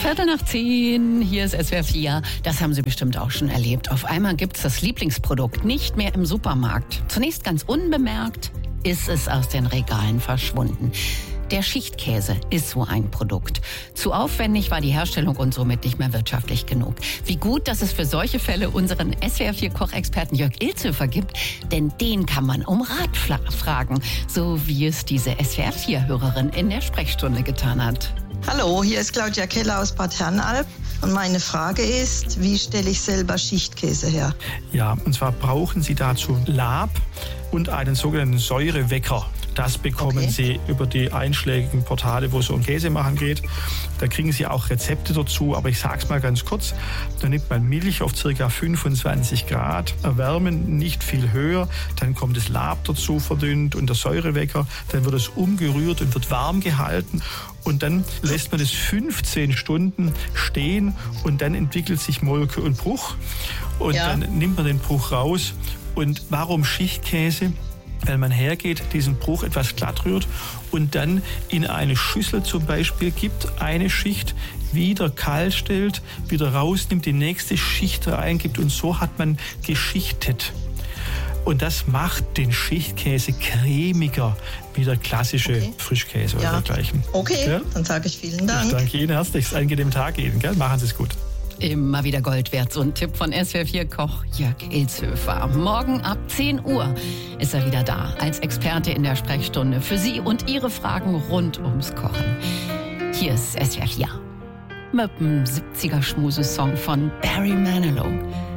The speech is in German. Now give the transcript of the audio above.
9:15, hier ist SWR 4. Das haben Sie bestimmt auch schon erlebt. Auf einmal gibt's das Lieblingsprodukt nicht mehr im Supermarkt. Zunächst ganz unbemerkt ist es aus den Regalen verschwunden. Der Schichtkäse ist so ein Produkt. Zu aufwendig war die Herstellung und somit nicht mehr wirtschaftlich genug. Wie gut, dass es für solche Fälle unseren SWR4-Kochexperten Jörg Ilzhöfer gibt, denn den kann man um Rat fragen, so wie es diese SWR4-Hörerin in der Sprechstunde getan hat. Hallo, hier ist Claudia Keller aus Bad Herrenalb und meine Frage ist, wie stelle ich selber Schichtkäse her? Ja, und zwar brauchen Sie dazu Lab und einen sogenannten Säurewecker. Das bekommen Sie über die einschlägigen Portale, wo es um Käse machen geht. Da kriegen Sie auch Rezepte dazu, aber ich sage es mal ganz kurz. Da nimmt man Milch auf ca. 25 Grad, erwärmen, nicht viel höher. Dann kommt das Lab dazu verdünnt und der Säurewecker. Dann wird es umgerührt und wird warm gehalten. Und dann lässt man das 15 Stunden stehen und dann entwickelt sich Molke und Bruch. Und dann nimmt man den Bruch raus. Und warum Schichtkäse? Weil man hergeht, diesen Bruch etwas glatt rührt und dann in eine Schüssel zum Beispiel gibt, eine Schicht wieder kalt stellt, wieder rausnimmt, die nächste Schicht reingibt und so hat man geschichtet. Und das macht den Schichtkäse cremiger wie der klassische Frischkäse oder dergleichen. Okay, dann sage ich vielen Dank. Ich danke Ihnen herzlich. Einen angenehmen Tag Ihnen. Gell? Machen Sie es gut. Immer wieder Gold wert, so ein Tipp von SWR4-Koch Jörg Ilzhöfer. Morgen ab 10 Uhr ist er wieder da, als Experte in der Sprechstunde für Sie und Ihre Fragen rund ums Kochen. Hier ist SWR4 mit dem 70er-Schmuse-Song von Barry Manilow.